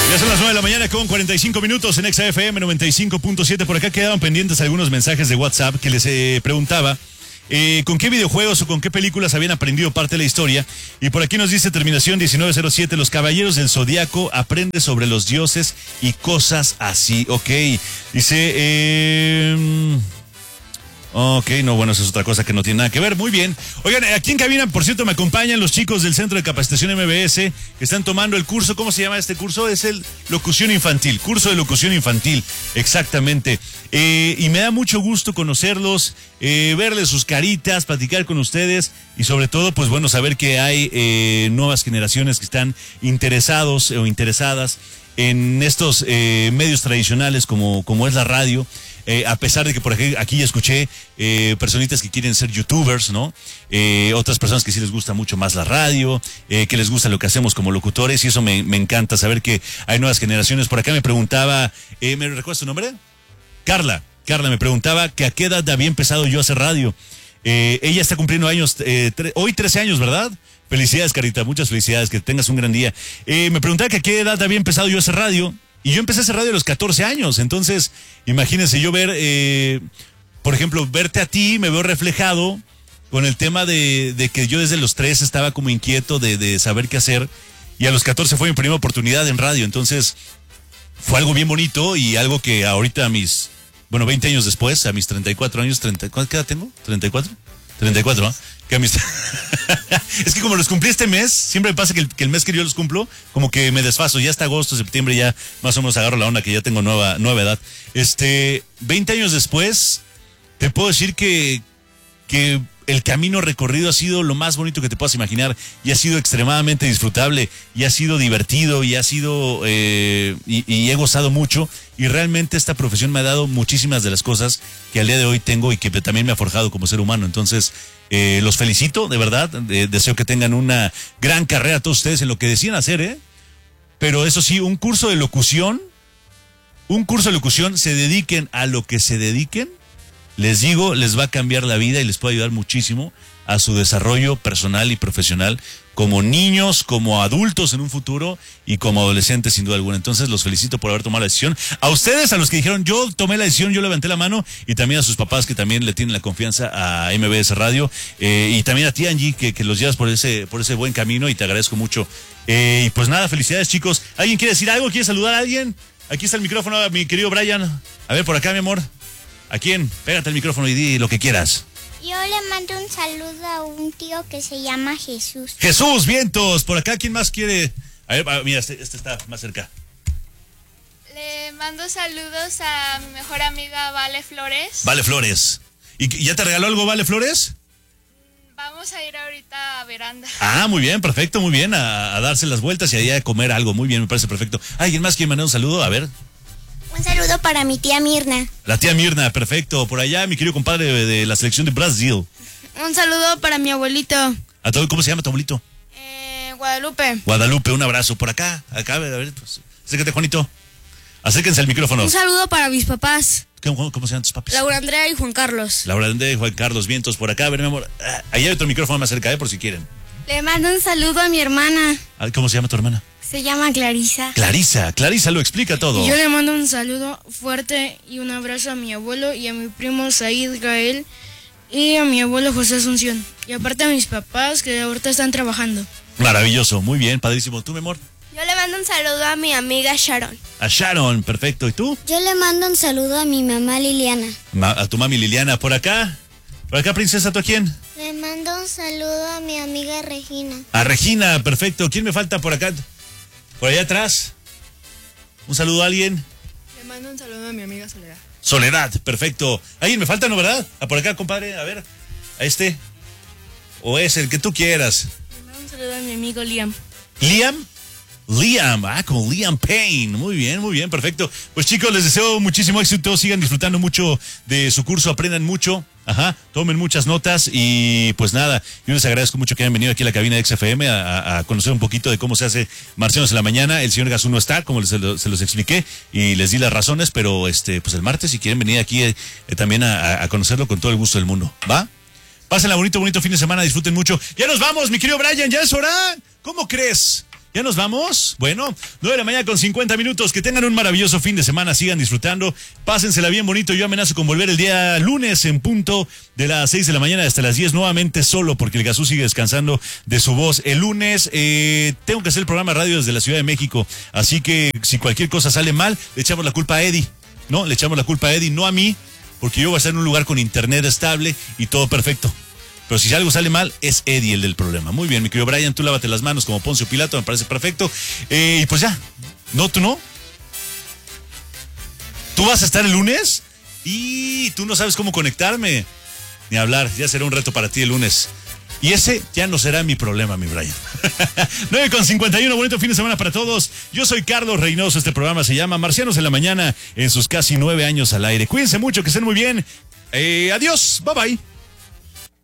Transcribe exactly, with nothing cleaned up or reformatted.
Ya son las nueve de la mañana con cuarenta y cinco minutos en Exa F M noventa y cinco punto siete. Por acá quedaban pendientes algunos mensajes de WhatsApp que les eh, preguntaba eh, con qué videojuegos o con qué películas habían aprendido parte de la historia. Y por aquí nos dice terminación diecinueve cero siete, los caballeros del Zodiaco aprende sobre los dioses y cosas así. Ok, dice... Eh... Ok, no, bueno, eso es otra cosa que no tiene nada que ver. Muy bien. Oigan, aquí en cabina, por cierto, me acompañan los chicos del Centro de Capacitación M B S que están tomando el curso. ¿Cómo se llama este curso? Es el Locución Infantil, curso de Locución Infantil, exactamente. Eh, y me da mucho gusto conocerlos, eh, verles sus caritas, platicar con ustedes y sobre todo, pues bueno, saber que hay eh, nuevas generaciones que están interesados o interesadas en estos eh, medios tradicionales como, como es la radio. Eh, a pesar de que por aquí, aquí ya escuché eh, personitas que quieren ser youtubers, ¿no? Eh, otras personas que sí les gusta mucho más la radio, eh, que les gusta lo que hacemos como locutores, y eso me, me encanta, saber que hay nuevas generaciones. Por acá me preguntaba, eh, ¿me recuerdas tu nombre? Carla, Carla me preguntaba que a qué edad había empezado yo a hacer radio. Eh, ella está cumpliendo años, eh, tre- hoy trece años, ¿verdad? Felicidades, Carita, muchas felicidades, que tengas un gran día. Eh, me preguntaba que a qué edad había empezado yo a hacer radio. Y yo empecé a hacer radio a los catorce años, entonces imagínense yo ver, eh, por ejemplo, verte a ti, me veo reflejado con el tema de, de que yo desde los tres estaba como inquieto de, de saber qué hacer, y a los catorce fue mi primera oportunidad en radio, entonces fue algo bien bonito y algo que ahorita a mis, bueno, veinte años después, a mis treinta y cuatro años, treinta, ¿qué edad tengo? ¿treinta y cuatro? treinta y cuatro, ¿eh? Que a mis... Es que como los cumplí este mes, siempre me pasa que el, que el mes que yo los cumplo, como que me desfaso, ya hasta agosto, septiembre, ya más o menos agarro la onda que ya tengo nueva, nueva edad. Este, veinte años después, te puedo decir que, que el camino recorrido ha sido lo más bonito que te puedas imaginar, y ha sido extremadamente disfrutable, y ha sido divertido, y ha sido, eh, y, y he gozado mucho, y realmente esta profesión me ha dado muchísimas de las cosas que al día de hoy tengo y que también me ha forjado como ser humano. Entonces, eh, los felicito, de verdad, eh, deseo que tengan una gran carrera todos ustedes en lo que decían hacer, ¿eh? Pero eso sí, un curso de locución, un curso de locución, se dediquen a lo que se dediquen, les digo, les va a cambiar la vida y les puede ayudar muchísimo a su desarrollo personal y profesional como niños, como adultos en un futuro y como adolescentes sin duda alguna. Entonces los felicito por haber tomado la decisión. A ustedes, a los que dijeron yo tomé la decisión, yo levanté la mano, y también a sus papás que también le tienen la confianza a M B S Radio, eh, y también a ti, Angie, que, que los llevas por ese, por ese buen camino, y te agradezco mucho. Eh, y pues nada, felicidades, chicos. ¿Alguien quiere decir algo? ¿Quiere saludar a alguien? Aquí está el micrófono, mi querido Brian. A ver, por acá, mi amor. ¿A quién? Pégate el micrófono y di lo que quieras. Yo le mando un saludo a un tío que se llama Jesús. Jesús, vientos. Por acá, ¿quién más quiere? A ver, mira, este, este está más cerca. Le mando saludos a mi mejor amiga Vale Flores. Vale Flores. ¿Y ya te regaló algo Vale Flores? Vamos a ir ahorita a veranda. Ah, muy bien, perfecto, muy bien. A, a darse las vueltas y a, a comer algo. Muy bien, me parece perfecto. ¿Alguien más quiere mandar un saludo? A ver. Un saludo para mi tía Mirna. La tía Mirna, perfecto. Por allá, mi querido compadre de, de la selección de Brasil. Un saludo para mi abuelito. ¿A todo, cómo se llama tu abuelito? Eh, Guadalupe. Guadalupe, un abrazo. Por acá, acá, a ver, a ver, pues, acércate, Juanito. Acérquense al micrófono. Un saludo para mis papás. ¿Cómo, cómo se llaman tus papás? Laura Andrea y Juan Carlos. Laura Andrea y Juan Carlos, vientos. Por acá, a ver, mi amor. Ah, ahí hay otro micrófono más cerca, eh, por si quieren. Le mando un saludo a mi hermana. ¿Cómo se llama tu hermana? Se llama Clarisa. Clarisa, Clarisa lo explica todo. Y yo le mando un saludo fuerte y un abrazo a mi abuelo y a mi primo Said Gael y a mi abuelo José Asunción. Y aparte a mis papás que ahorita están trabajando. Maravilloso, muy bien, padrísimo. ¿Tú, mi amor? Yo le mando un saludo a mi amiga Sharon. A Sharon, perfecto. ¿Y tú? Yo le mando un saludo a mi mamá Liliana. Ma- a tu mami Liliana. ¿Por acá? ¿Por acá, princesa, tú a quién? Le mando un saludo a mi amiga Regina. A Regina, perfecto. ¿Quién me falta por acá? Por allá atrás. ¿Un saludo a alguien? Le mando un saludo a mi amiga Soledad. Soledad, perfecto. ¿Alguien me falta, no, verdad? Ah, por acá, compadre, a ver. A este. O es el que tú quieras. Le mando un saludo a mi amigo Liam. ¿Liam? Liam, ah, como Liam Payne. Muy bien, muy bien, perfecto. Pues chicos, les deseo muchísimo éxito. Sigan disfrutando mucho de su curso, aprendan mucho. Ajá, tomen muchas notas y pues nada, yo les agradezco mucho que hayan venido aquí a la cabina de X F M a, a conocer un poquito de cómo se hace Marcianos en la Mañana. El señor Gazú no está, como les, se, lo, se los expliqué y les di las razones, pero este pues el martes si quieren venir aquí eh, también a, a conocerlo con todo el gusto del mundo, ¿va? Pásenla bonito, bonito fin de semana, disfruten mucho. Ya nos vamos, mi querido Brian, ya es hora. ¿Cómo crees? ¿Ya nos vamos? Bueno, nueve de la mañana con cincuenta minutos. Que tengan un maravilloso fin de semana. Sigan disfrutando. Pásensela bien bonito. Yo amenazo con volver el día lunes en punto de las seis de la mañana hasta las diez. Nuevamente solo porque el Gazú sigue descansando de su voz. El lunes eh, tengo que hacer el programa de radio desde la Ciudad de México. Así que si cualquier cosa sale mal, le echamos la culpa a Eddie. No, le echamos la culpa a Eddie, no a mí. Porque yo voy a estar en un lugar con internet estable y todo perfecto. Pero si algo sale mal, es Eddie el del problema. Muy bien, mi querido Brian, tú lávate las manos como Poncio Pilato, me parece perfecto. Eh, y pues ya, no, tú no. ¿Tú vas a estar el lunes? Y tú no sabes cómo conectarme. Ni hablar, ya será un reto para ti el lunes. Y ese ya no será mi problema, mi Brian. nueve con cincuenta y uno, bonito fin de semana para todos. Yo soy Carlos Reynoso, este programa se llama Marcianos en la Mañana, en sus casi nueve años al aire. Cuídense mucho, que estén muy bien. Eh, adiós, bye bye.